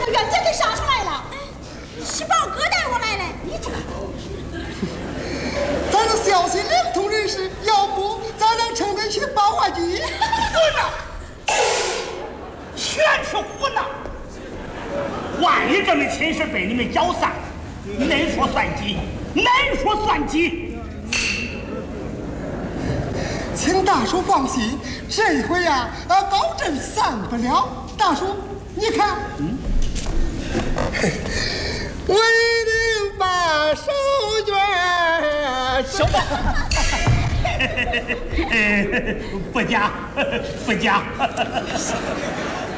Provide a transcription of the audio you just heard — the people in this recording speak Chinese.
冤真给杀出来了。是宝哥带我来的，你这个。 咱是小心领土人士，要不咋能撑得起八卦机？ 胡闹，全是胡闹！万一这门亲事被你们搅散，恁说算计，恁说算计。 请大叔放心，这回呀，保证散不了。大叔，你看，为您把手绢什么？不假，不假。